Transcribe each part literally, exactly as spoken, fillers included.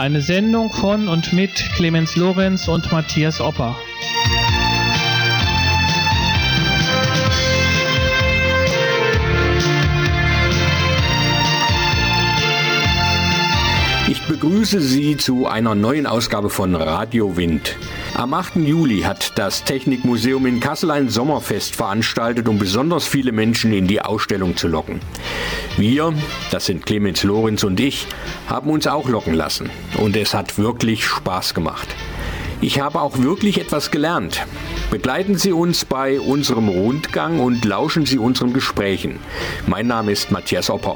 Eine Sendung von und mit Clemens Lorenz und Matthias Opper. Ich begrüße Sie zu einer neuen Ausgabe von Radio Wind. Am achten Juli hat das Technikmuseum in Kassel ein Sommerfest veranstaltet, um besonders viele Menschen in die Ausstellung zu locken. Wir, das sind Clemens Lorenz und ich, haben uns auch locken lassen. Und es hat wirklich Spaß gemacht. Ich habe auch wirklich etwas gelernt. Begleiten Sie uns bei unserem Rundgang und lauschen Sie unseren Gesprächen. Mein Name ist Matthias Opper.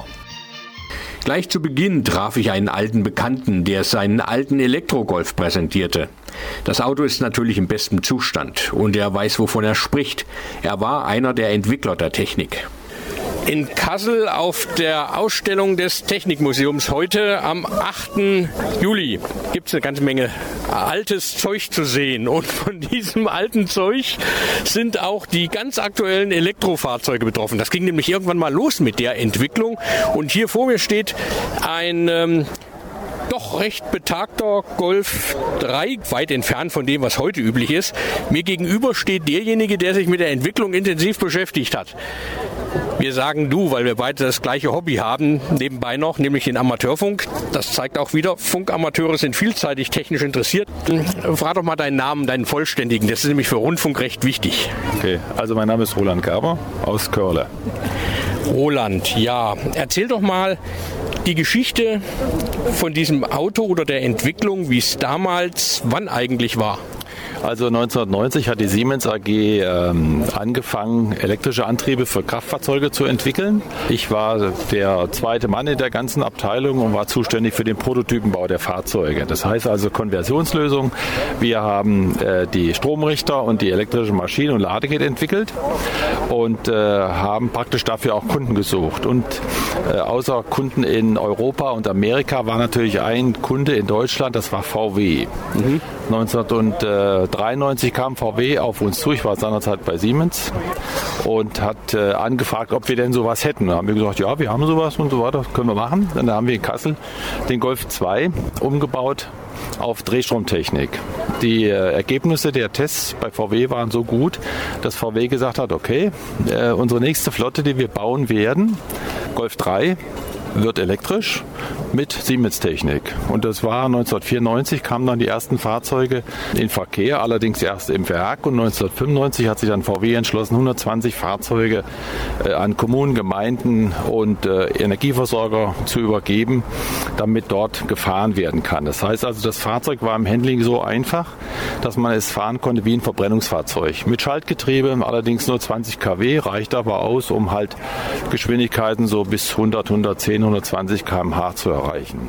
Gleich zu Beginn traf ich einen alten Bekannten, der seinen alten Elektrogolf präsentierte. Das Auto ist natürlich im besten Zustand und er weiß, wovon er spricht. Er war einer der Entwickler der Technik. In Kassel auf der Ausstellung des Technikmuseums heute am achten Juli gibt es eine ganze Menge altes Zeug zu sehen. Und von diesem alten Zeug sind auch die ganz aktuellen Elektrofahrzeuge betroffen. Das ging nämlich irgendwann mal los mit der Entwicklung. Und hier vor mir steht ein ähm, doch recht betagter Golf drei, weit entfernt von dem, was heute üblich ist. Mir gegenüber steht derjenige, der sich mit der Entwicklung intensiv beschäftigt hat. Wir sagen du, weil wir beide das gleiche Hobby haben, nebenbei noch, nämlich den Amateurfunk. Das zeigt auch wieder, Funkamateure sind vielseitig technisch interessiert. Frag doch mal deinen Namen, deinen vollständigen, das ist nämlich für Rundfunk recht wichtig. Okay, also mein Name ist Roland Gerber aus Körle. Roland, ja, erzähl doch mal die Geschichte von diesem Auto oder der Entwicklung, wie es damals, wann eigentlich war. Also neunzehnhundertneunzig hat die Siemens A G ähm, angefangen, elektrische Antriebe für Kraftfahrzeuge zu entwickeln. Ich war der zweite Mann in der ganzen Abteilung und war zuständig für den Prototypenbau der Fahrzeuge. Das heißt also Konversionslösung. Wir haben äh, die Stromrichter und die elektrische Maschine und Ladegerät entwickelt und äh, haben praktisch dafür auch Kunden gesucht. Und äh, außer Kunden in Europa und Amerika war natürlich ein Kunde in Deutschland, das war V W. Mhm. neunzehnhundertdreiundneunzig kam V W auf uns zu, ich war seinerzeit bei Siemens und hat äh, angefragt, ob wir denn sowas hätten. Da haben wir gesagt, ja, wir haben sowas und so weiter, können wir machen. Dann haben wir in Kassel den Golf zwei umgebaut auf Drehstromtechnik. Die äh, Ergebnisse der Tests bei V W waren so gut, dass V W gesagt hat, okay, äh, unsere nächste Flotte, die wir bauen werden, Golf drei, wird elektrisch mit Siemens-Technik. Und das war neunzehnhundertvierundneunzig, kamen dann die ersten Fahrzeuge in Verkehr, allerdings erst im Werk. Und neunzehnhundertfünfundneunzig hat sich dann V W entschlossen, hundertzwanzig Fahrzeuge äh, an Kommunen, Gemeinden und äh, Energieversorger zu übergeben, damit dort gefahren werden kann. Das heißt also, das Fahrzeug war im Handling so einfach, dass man es fahren konnte wie ein Verbrennungsfahrzeug. Mit Schaltgetriebe, allerdings nur zwanzig Kilowatt, reicht aber aus, um halt Geschwindigkeiten so bis hundert, hundertzehn, hundertzwanzig Kilometer pro Stunde zu erreichen.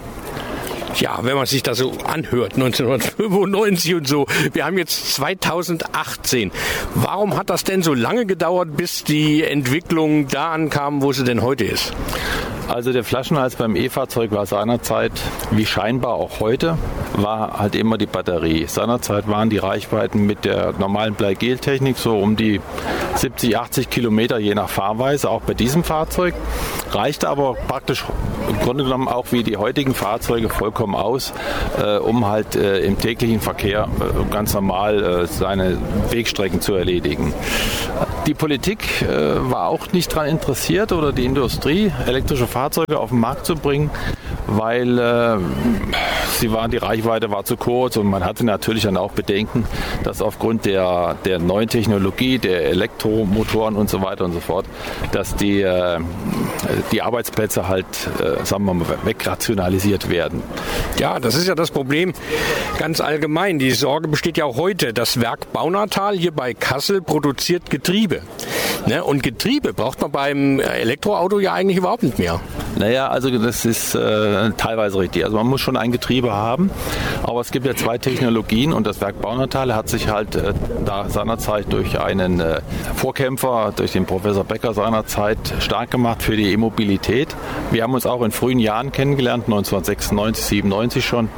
Ja, wenn man sich das so anhört, neunzehnhundertfünfundneunzig und so, wir haben jetzt zweitausendachtzehn. Warum hat das denn so lange gedauert, bis die Entwicklung da ankam, wo sie denn heute ist? Also der Flaschenhals beim E-Fahrzeug war seinerzeit, wie scheinbar auch heute, war halt immer die Batterie. Seinerzeit waren die Reichweiten mit der normalen Bleigel-Technik so um die siebzig, achtzig Kilometer je nach Fahrweise, auch bei diesem Fahrzeug. Reichte aber praktisch im Grunde genommen auch wie die heutigen Fahrzeuge vollkommen aus, äh, um halt äh, im täglichen Verkehr äh, ganz normal äh, seine Wegstrecken zu erledigen. Die Politik äh, war auch nicht daran interessiert oder die Industrie, elektrische Fahrzeuge auf den Markt zu bringen, weil äh, sie waren, die Reichweite war zu kurz und man hatte natürlich dann auch Bedenken, dass aufgrund der, der neuen Technologie, der Elektromotoren und so weiter und so fort, dass die, äh, die Arbeitsplätze halt, äh, sagen wir mal, wegrationalisiert werden. Ja, das ist ja das Problem ganz allgemein. Die Sorge besteht ja auch heute. Das Werk Baunatal hier bei Kassel produziert Getriebe. Ne? Und Getriebe braucht man beim Elektroauto ja eigentlich überhaupt nicht mehr. Naja, also das ist äh, teilweise richtig. Also man muss schon ein Getriebe haben, aber es gibt ja zwei Technologien und das Werk Baunatal hat sich halt äh, da seinerzeit durch einen äh, Vorkämpfer, durch den Professor Becker seinerzeit stark gemacht für die E-Mobilität. Wir haben uns auch in frühen Jahren kennengelernt, neunzehnhundertsechsundneunzig, siebenundneunzig schon,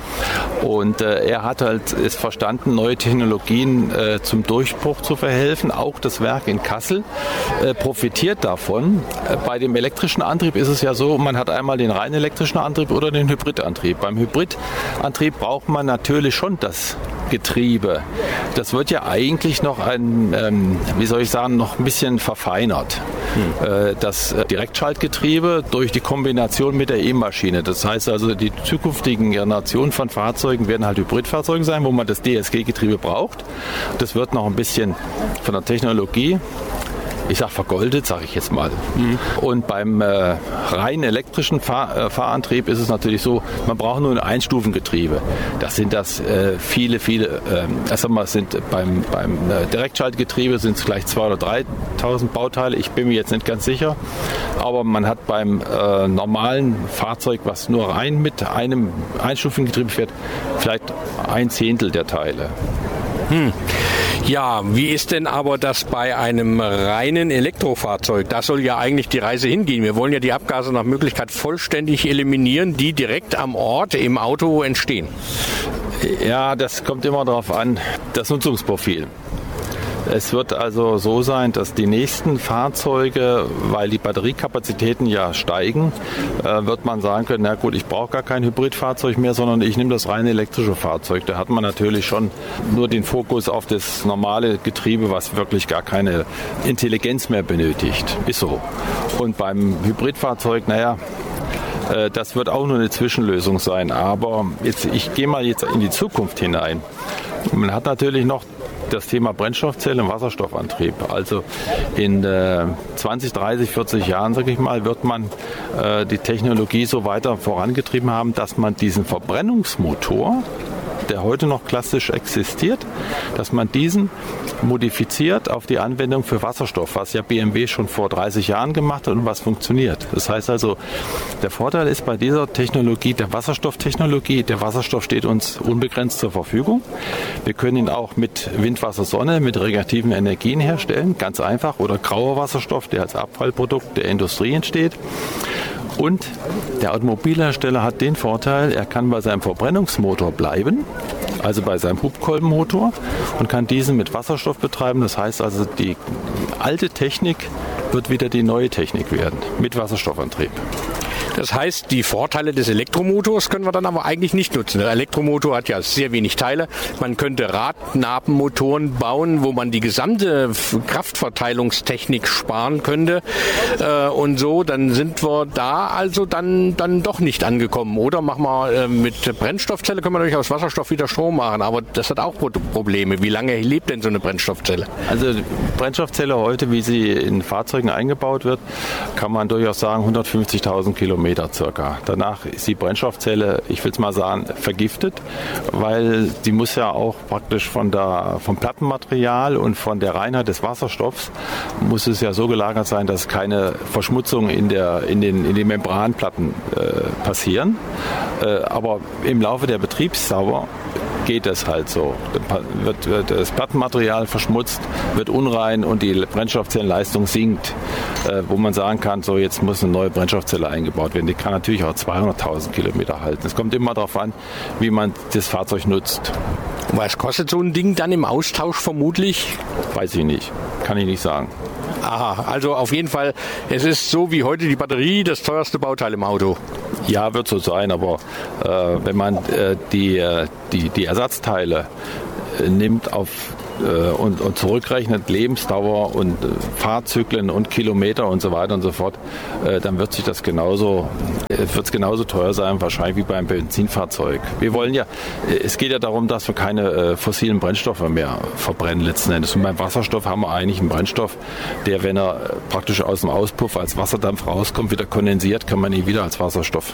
und äh, er hat halt es verstanden, neue Technologien äh, zum Durchbruch zu verhelfen, auch das Werk in Kassel. äh, profitiert davon. Äh, bei dem elektrischen Antrieb ist es ja so, man hat einmal den rein elektrischen Antrieb oder den Hybridantrieb. Beim Hybridantrieb braucht man natürlich schon das Getriebe. Das wird ja eigentlich noch ein, ähm, wie soll ich sagen, noch ein bisschen verfeinert. Hm. Äh, das Direktschaltgetriebe durch die Kombination mit der E-Maschine. Das heißt also, die zukünftigen Generationen von Fahrzeugen werden halt Hybridfahrzeuge sein, wo man das D S G-Getriebe braucht. Das wird noch ein bisschen von der Technologie, ich sag vergoldet, sage ich jetzt mal. Mhm. Und beim äh, rein elektrischen Fahr- äh, Fahrantrieb ist es natürlich so, man braucht nur ein Einstufengetriebe. Das sind das äh, viele, viele, äh, erst einmal sind beim, beim äh, Direktschaltgetriebe sind es gleich zweitausend oder dreitausend Bauteile, ich bin mir jetzt nicht ganz sicher. Aber man hat beim äh, normalen Fahrzeug, was nur rein mit einem Einstufengetriebe fährt, vielleicht ein Zehntel der Teile. Hm. Ja, wie ist denn aber das bei einem reinen Elektrofahrzeug? Da soll ja eigentlich die Reise hingehen. Wir wollen ja die Abgase nach Möglichkeit vollständig eliminieren, die direkt am Ort im Auto entstehen. Ja, das kommt immer darauf an, das Nutzungsprofil. Es wird also so sein, dass die nächsten Fahrzeuge, weil die Batteriekapazitäten ja steigen, äh, wird man sagen können, na gut, ich brauche gar kein Hybridfahrzeug mehr, sondern ich nehme das rein elektrische Fahrzeug. Da hat man natürlich schon nur den Fokus auf das normale Getriebe, was wirklich gar keine Intelligenz mehr benötigt. Ist so. Und beim Hybridfahrzeug, naja, äh, das wird auch nur eine Zwischenlösung sein. Aber jetzt, ich gehe mal jetzt in die Zukunft hinein. Man hat natürlich noch das Thema Brennstoffzelle und Wasserstoffantrieb. Also in äh, zwanzig, dreißig, vierzig Jahren, sage ich mal, wird man äh, die Technologie so weiter vorangetrieben haben, dass man diesen Verbrennungsmotor, der heute noch klassisch existiert, dass man diesen modifiziert auf die Anwendung für Wasserstoff, was ja B M W schon vor dreißig Jahren gemacht hat und was funktioniert. Das heißt also, der Vorteil ist bei dieser Technologie, der Wasserstofftechnologie, der Wasserstoff steht uns unbegrenzt zur Verfügung. Wir können ihn auch mit Wind, Wasser, Sonne, mit regenerativen Energien herstellen, ganz einfach, oder grauer Wasserstoff, der als Abfallprodukt der Industrie entsteht. Und der Automobilhersteller hat den Vorteil, er kann bei seinem Verbrennungsmotor bleiben, also bei seinem Hubkolbenmotor, und kann diesen mit Wasserstoff betreiben. Das heißt also, die alte Technik wird wieder die neue Technik werden, mit Wasserstoffantrieb. Das heißt, die Vorteile des Elektromotors können wir dann aber eigentlich nicht nutzen. Der Elektromotor hat ja sehr wenig Teile. Man könnte Radnabenmotoren bauen, wo man die gesamte Kraftverteilungstechnik sparen könnte. Und so, dann sind wir da also dann, dann doch nicht angekommen. Oder machen wir mit Brennstoffzelle, können wir natürlich aus Wasserstoff wieder Strom machen. Aber das hat auch Probleme. Wie lange lebt denn so eine Brennstoffzelle? Also die Brennstoffzelle heute, wie sie in Fahrzeugen eingebaut wird, kann man durchaus sagen hundertfünfzigtausend Kilometer circa. Danach ist die Brennstoffzelle, ich will es mal sagen, vergiftet, weil die muss ja auch praktisch von der, vom Plattenmaterial und von der Reinheit des Wasserstoffs muss es ja so gelagert sein, dass keine Verschmutzung in, der, in, den, in den Membranplatten äh, passieren. Äh, aber im Laufe der Betriebsdauer geht es halt so. Wird, wird das Plattenmaterial verschmutzt, wird unrein und die Brennstoffzellenleistung sinkt, äh, wo man sagen kann, so jetzt muss eine neue Brennstoffzelle eingebaut werden. Die kann natürlich auch zweihunderttausend Kilometer halten. Es kommt immer darauf an, wie man das Fahrzeug nutzt. Und was kostet so ein Ding dann im Austausch vermutlich? Weiß ich nicht. Kann ich nicht sagen. Aha, also auf jeden Fall, es ist so wie heute die Batterie, das teuerste Bauteil im Auto. Ja, wird so sein, aber äh, wenn man äh, die, die, die Ersatzteile äh, nimmt auf äh, und, und zurückrechnet, Lebensdauer und äh, Fahrzyklen und Kilometer und so weiter und so fort, äh, dann wird sich das genauso, äh, wird's genauso teuer sein, wahrscheinlich wie beim Benzinfahrzeug. Wir wollen ja, äh, es geht ja darum, dass wir keine äh, fossilen Brennstoffe mehr verbrennen letzten Endes. Und beim Wasserstoff haben wir eigentlich einen Brennstoff, der, wenn er äh, praktisch aus dem Auspuff als Wasserdampf rauskommt, wieder kondensiert, kann man ihn wieder als Wasserstoff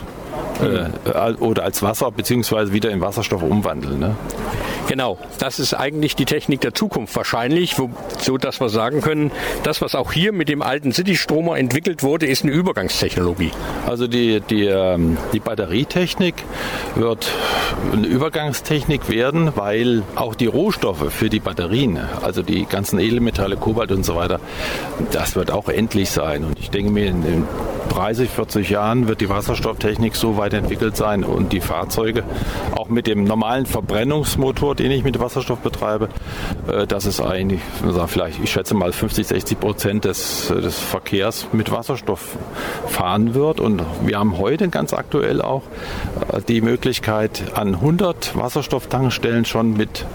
äh, oder als Wasser beziehungsweise wieder in Wasserstoff umwandeln. Ne? Genau, das ist eigentlich die Technik der Zukunft wahrscheinlich, wo, so dass wir sagen können, das, was auch hier mit dem alten Citystromer entwickelt wurde, ist eine Übergangstechnologie. Also die, die, die Batterietechnik wird eine Übergangstechnik werden, weil auch die Rohstoffe für die Batterien, also die ganzen Edelmetalle, Kobalt und so weiter, das wird auch endlich sein. Und ich denke mir, in dreißig, vierzig Jahren wird die Wasserstofftechnik so weit entwickelt sein und die Fahrzeuge auch mit dem normalen Verbrennungsmotor, den ich mit Wasserstoff betreibe, äh, dass es eigentlich, vielleicht, ich schätze mal fünfzig, sechzig Prozent des, des Verkehrs mit Wasserstoff fahren wird. Und wir haben heute ganz aktuell auch äh, die Möglichkeit, an hundert Wasserstofftankstellen schon mit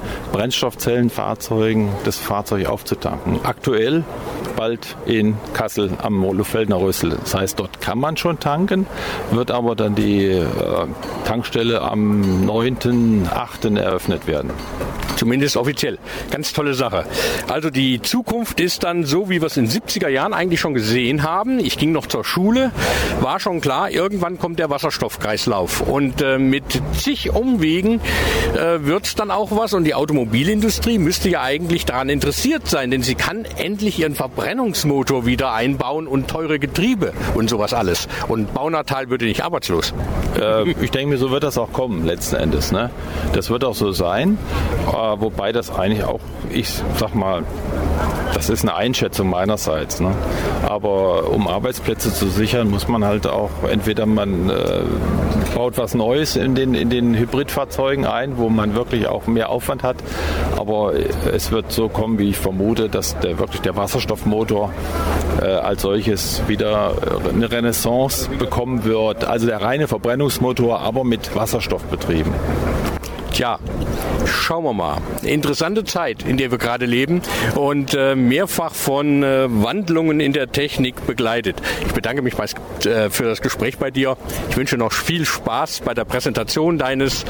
Brennstoffzellenfahrzeugen das Fahrzeug aufzutanken. Aktuell bald in Kassel am Molofeldner Rössel. Das heißt, dort kann man schon tanken, wird aber dann die äh, Tankstelle am neunten achten eröffnet werden. Zumindest offiziell. Ganz tolle Sache. Also die Zukunft ist dann so, wie wir es in den siebziger Jahren eigentlich schon gesehen haben. Ich ging noch zur Schule, war schon klar, irgendwann kommt der Wasserstoffkreislauf. Und äh, mit zig Umwegen äh, wird es dann auch was. Und die Automobilindustrie müsste ja eigentlich daran interessiert sein, denn sie kann endlich ihren Verbrennungsmotor wieder einbauen und teure Getriebe und sowas alles. Und Baunatal würde nicht arbeitslos. Äh, ich denke mir, so wird das auch kommen letzten Endes. Ne? Das wird auch so sein. Äh, wobei das eigentlich auch, ich sag mal, das ist eine Einschätzung meinerseits. Ne? Aber um Arbeitsplätze zu sichern, muss man halt auch, entweder man äh, baut was Neues in den, in den Hybridfahrzeugen ein, wo man wirklich auch mehr Aufwand hat. Aber es wird so kommen, wie ich vermute, dass der, wirklich der Wasserstoffmotor äh, als solches wieder eine Renaissance bekommen wird. Also der reine Verbrennungsmotor, aber mit Wasserstoff betrieben. Tja, schauen wir mal. Interessante Zeit, in der wir gerade leben und äh, mehrfach von äh, Wandlungen in der Technik begleitet. Ich bedanke mich bei, äh, für das Gespräch bei dir. Ich wünsche noch viel Spaß bei der Präsentation deines,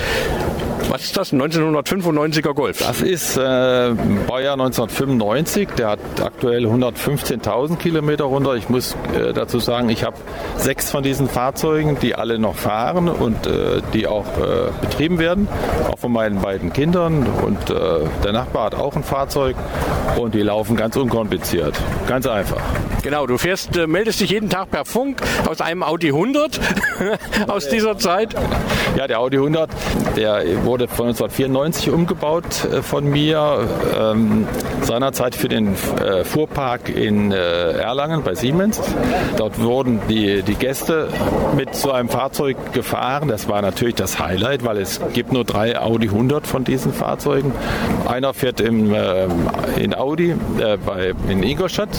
was ist das, neunzehnhundertfünfundneunziger Golf? Das ist äh, Baujahr neunzehnhundertfünfundneunzig. Der hat aktuell hundertfünfzehntausend Kilometer runter. Ich muss äh, dazu sagen, ich habe sechs von diesen Fahrzeugen, die alle noch fahren und äh, die auch äh, betrieben werden. Auch von meinen beiden Kindern und äh, der Nachbar hat auch ein Fahrzeug und die laufen ganz unkompliziert, ganz einfach. Genau, du fährst, äh, meldest dich jeden Tag per Funk aus einem Audi hundert aus dieser Zeit. Ja, der Audi hundert, der wurde von neunzehnhundertvierundneunzig umgebaut äh, von mir, ähm, seinerzeit für den äh, Fuhrpark in äh, Erlangen bei Siemens. Dort wurden die, die Gäste mit so einem Fahrzeug gefahren. Das war natürlich das Highlight, weil es gibt nur drei Audi hundert von diesen Fahrzeugen. Einer fährt im, äh, in Audi äh, bei, in Ingolstadt.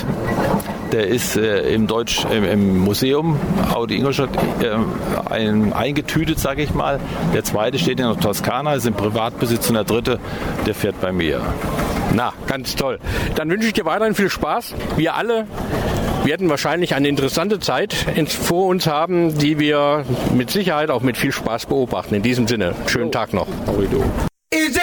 Der ist äh, im, Deutsch, im, im Museum Audi Ingolstadt äh, ein, eingetütet, sage ich mal. Der zweite steht in der Toskana, ist im Privatbesitz und der dritte, der fährt bei mir. Na, ganz toll. Dann wünsche ich dir weiterhin viel Spaß. Wir alle werden wahrscheinlich eine interessante Zeit vor uns haben, die wir mit Sicherheit auch mit viel Spaß beobachten. In diesem Sinne, schönen Tag noch.